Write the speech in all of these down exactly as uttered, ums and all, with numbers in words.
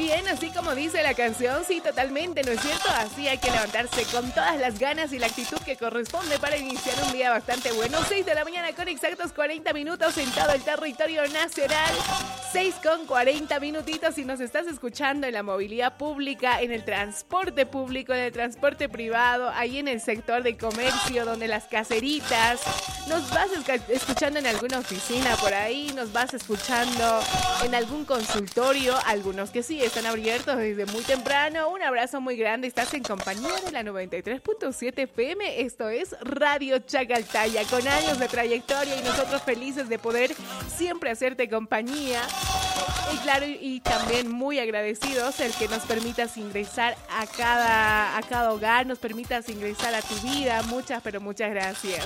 bien, así como dice la canción, sí, totalmente, ¿no es cierto? Así hay que levantarse con todas las ganas y la actitud que corresponde para iniciar un día bastante bueno. seis de la mañana con exactos cuarenta minutos en todo el territorio nacional. seis con cuarenta minutitos y nos estás escuchando en la movilidad pública, en el transporte público, en el transporte privado, ahí en el sector de comercio, donde las caseritas, nos vas escuchando en alguna oficina por ahí, nos vas escuchando en algún consultorio, algunos que sí están abiertos desde muy temprano. Un abrazo muy grande, estás en compañía de la noventa y tres punto siete F M, esto es Radio Chacaltaya, con años de trayectoria y nosotros felices de poder siempre hacerte compañía. Y claro, y también muy agradecidos el que nos permitas ingresar a cada, a cada hogar, nos permitas ingresar a tu vida. Muchas, pero muchas gracias.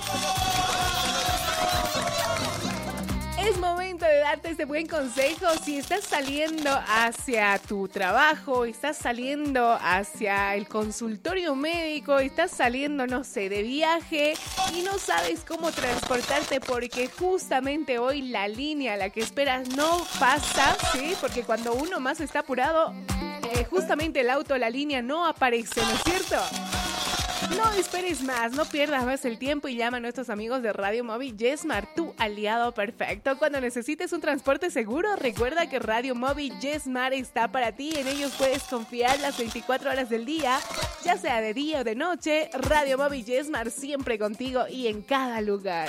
Es momento de darte este buen consejo. Si estás saliendo hacia tu trabajo, estás saliendo hacia el consultorio médico, estás saliendo, no sé, de viaje y no sabes cómo transportarte porque justamente hoy la línea a la que esperas no pasa, ¿sí? Porque cuando uno más está apurado, eh, justamente el auto, la línea no aparece, ¿no es cierto? No esperes más, no pierdas más el tiempo y llama a nuestros amigos de Radio Móvil YesMart, tu aliado perfecto. Cuando necesites un transporte seguro, recuerda que Radio Móvil YesMart está para ti. En ellos puedes confiar las veinticuatro horas del día, ya sea de día o de noche. Radio Móvil YesMart siempre contigo y en cada lugar.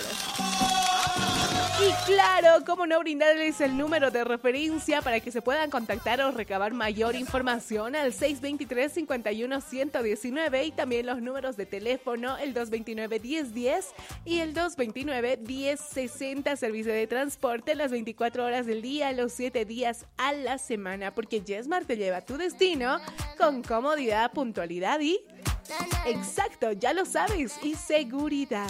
Y claro, cómo no brindarles el número de referencia para que se puedan contactar o recabar mayor información al seis dos tres, cinco uno, uno uno nueve y también los números de teléfono, el dos dos nueve, diez diez y el dos dos nueve, diez sesenta, servicio de transporte las veinticuatro horas del día, los siete días a la semana, porque YesMart te lleva a tu destino con comodidad, puntualidad y... exacto, ya lo sabes, y seguridad.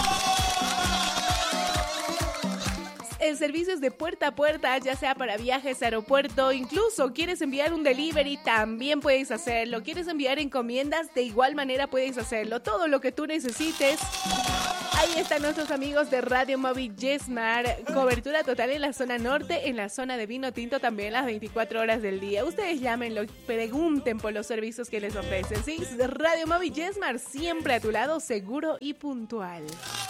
El servicio es de puerta a puerta, ya sea para viajes, aeropuerto, incluso quieres enviar un delivery, también puedes hacerlo. Quieres enviar encomiendas, de igual manera puedes hacerlo. Todo lo que tú necesites. Ahí están nuestros amigos de Radio Móvil YesMart. Cobertura total en la zona norte, en la zona de vino tinto también las veinticuatro horas del día. Ustedes llámenlo, pregunten por los servicios que les ofrecen. Sí, Radio Móvil YesMart, siempre a tu lado, seguro y puntual.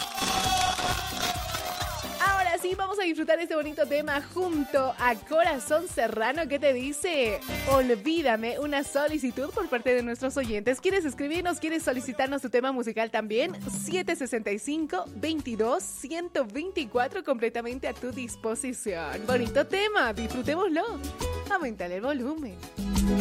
Ahora sí, vamos a disfrutar este bonito tema junto a Corazón Serrano, que te dice: olvídame, una solicitud por parte de nuestros oyentes. ¿Quieres escribirnos? ¿Quieres solicitarnos tu tema musical también? siete sesenta y cinco, veintidós, ciento veinticuatro, completamente a tu disposición. Bonito tema, disfrutémoslo. Aumentale el volumen.